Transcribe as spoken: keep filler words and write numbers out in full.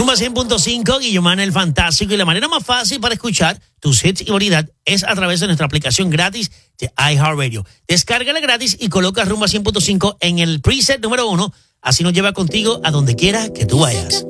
Rumba cien punto cinco, Guillomán el Fantástico. Y la manera más fácil para escuchar tus hits y variedad es a través de nuestra aplicación gratis de iHeartRadio. Descárgala gratis y coloca Rumba cien punto cinco en el preset número uno. Así nos lleva contigo a donde quiera que tú vayas.